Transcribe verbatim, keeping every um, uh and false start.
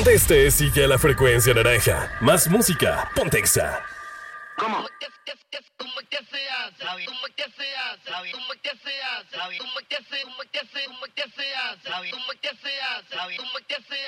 Este sigue la frecuencia naranja. Más música, Pontexa. ¿Cómo? ¿Cómo que se hace? ¿Cómo que se hace? ¿Cómo que se hace? ¿Cómo que se hace? ¿Cómo que se hace? ¿Cómo que se hace? ¿Cómo que se hace? ¿Cómo que se hace?